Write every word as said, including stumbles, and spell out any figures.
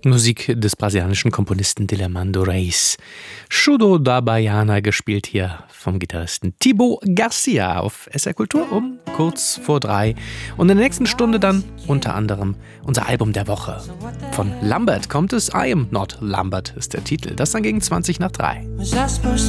Musik des brasilianischen Komponisten Dilermando Reis. Chudo da Baiana, gespielt hier vom Gitarristen Thibaut Garcia auf S R Kultur um kurz vor drei. Und in der nächsten Stunde dann unter anderem unser Album der Woche. Von Lambert kommt es, I Am Not Lambert ist der Titel. Das dann gegen zwanzig nach drei. Was I supposed